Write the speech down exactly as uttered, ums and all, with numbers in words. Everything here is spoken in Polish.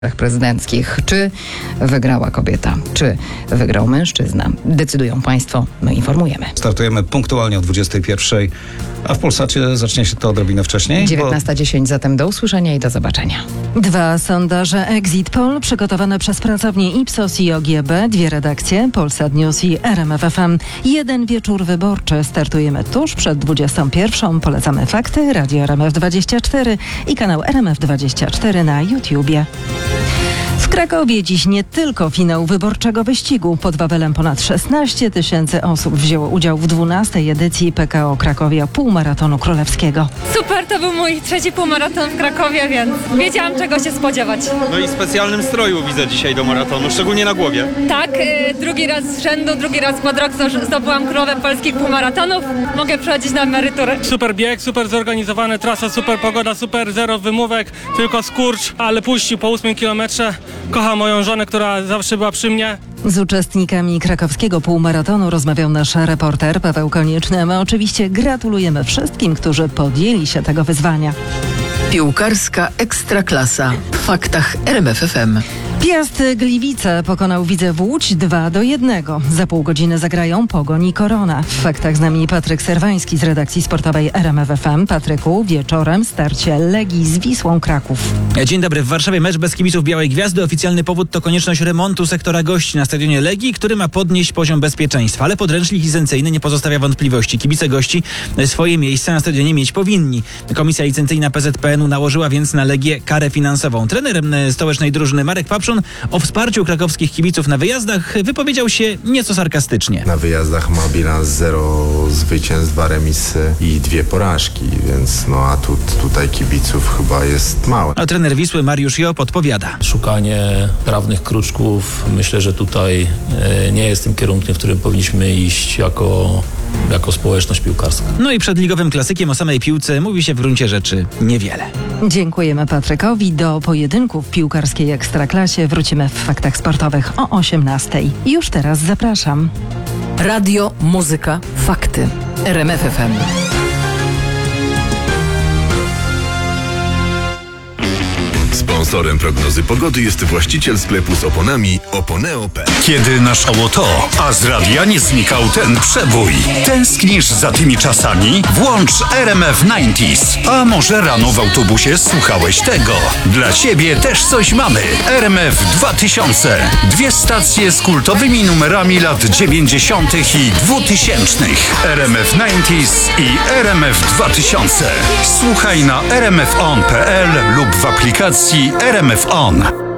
prezydenckich. Czy wygrała kobieta, czy wygrał mężczyzna? Decydują Państwo, my informujemy. Startujemy punktualnie o dwudziestej pierwszej, a w Polsacie zacznie się to odrobinę wcześniej. dziewiętnasta dziesięć, zatem do usłyszenia i do zobaczenia. Dwa sondaże Exit Poll przygotowane przez pracownię Ipsos i O G B, dwie redakcje, Polsat News i R M F F M. Jeden wieczór wyborczy. Startujemy tuż przed dwudziestą pierwszą. Polecamy fakty, Radio R M F dwadzieścia cztery i kanał R M F dwadzieścia cztery na YouTubie. W Krakowie dziś nie tylko finał wyborczego wyścigu. Pod Wawelem ponad szesnaście tysięcy osób wzięło udział w dwunastej edycji P K O Krakowie Półmaratonu Królewskiego. Super, to był mój trzeci półmaraton w Krakowie, więc wiedziałam, czego się spodziewać. No i w specjalnym stroju widzę dzisiaj do maratonu, szczególnie na głowie. Tak, y, drugi raz z rzędu, drugi raz pod rok zdobyłam królowę polskich półmaratonów. Mogę przechodzić na emeryturę. Super bieg, super zorganizowane, trasa, super pogoda, super, zero wymówek, tylko skurcz, ale puścił po ósmym kilometrze. Kocham moją żonę, która zawsze była przy mnie. Z uczestnikami krakowskiego półmaratonu rozmawiał nasz reporter Paweł Konieczny. My oczywiście gratulujemy wszystkim, którzy podjęli się tego wyzwania. Piłkarska Ekstraklasa w faktach R M F F M. Piast Gliwice pokonał Widzew Łódź dwa do jednego. Za pół godziny zagrają Pogoń i Korona. W faktach z nami Patryk Serwański z redakcji sportowej R M F F M. Patryku, wieczorem starcie Legii z Wisłą Kraków. Dzień dobry. W Warszawie mecz bez kibiców Białej Gwiazdy. Oficjalny powód to konieczność remontu sektora gości na stadionie Legii, który ma podnieść poziom bezpieczeństwa. Ale podręcznik licencyjny nie pozostawia wątpliwości. Kibice gości swoje miejsca na stadionie mieć powinni. Komisja licencyjna P Z P N u nałożyła więc na Legię karę finansową. Trener stołecznej drużyny Marek Papszun o wsparciu krakowskich kibiców na wyjazdach wypowiedział się nieco sarkastycznie. Na wyjazdach ma bilans zero zwycięstw, dwa remisy i dwie porażki, więc no a tu, tutaj kibiców chyba jest mało. A trener Wisły Mariusz Jop odpowiada. Szukanie prawnych kruczków, myślę, że tutaj e, nie jest tym kierunkiem, w którym powinniśmy iść jako, jako społeczność piłkarska. No i przed ligowym klasykiem o samej piłce mówi się w gruncie rzeczy niewiele. Dziękujemy Patrykowi. Do pojedynków w piłkarskiej Ekstraklasie wrócimy w faktach sportowych o osiemnastej. Już teraz zapraszam. Radio, muzyka, fakty. R M F F M. Sponsorem prognozy pogody jest właściciel sklepu z oponami Oponeo kropka p l. Kiedy naszało to, a z radia nie znikał ten przebój. Tęsknisz za tymi czasami? Włącz R M F dziewięćdziesiąt. A może rano w autobusie słuchałeś tego? Dla ciebie też coś mamy. R M F dwa tysiące. Dwie stacje z kultowymi numerami lat dziewięćdziesiątych i dwutysięcznych. R M F dziewięćdziesiąt i R M F dwa tysiące. Słuchaj na r m f on kropka p l lub w aplikacji R M F On.